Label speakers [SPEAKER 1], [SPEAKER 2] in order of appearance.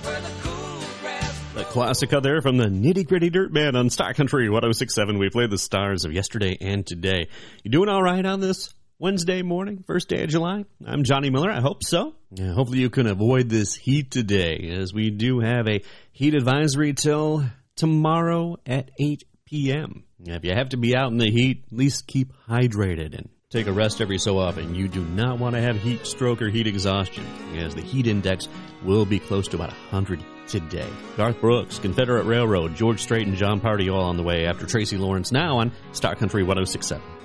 [SPEAKER 1] The classic out there from the Nitty Gritty Dirt Band on Star Country 106.7. We played the stars of yesterday and today. You doing all right on this Wednesday morning, first day of July? I'm Johnny Miller. I hope so. Yeah, hopefully you can avoid this heat today, as we do have a heat advisory till tomorrow at 8 p.m. If you have to be out in the heat, at least keep hydrated and take a rest every so often. You do not want to have heat stroke or heat exhaustion, as the heat index will be close to about 100 today. Garth Brooks, Confederate Railroad, George Strait, and John Party all on the way after Tracy Lawrence now on Star Country 106.7.